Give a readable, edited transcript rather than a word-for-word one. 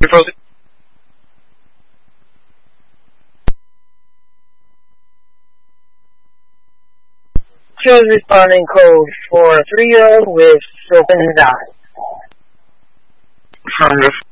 frozen? Choose responding code for a 3-year-old with open eyes. Affirmative.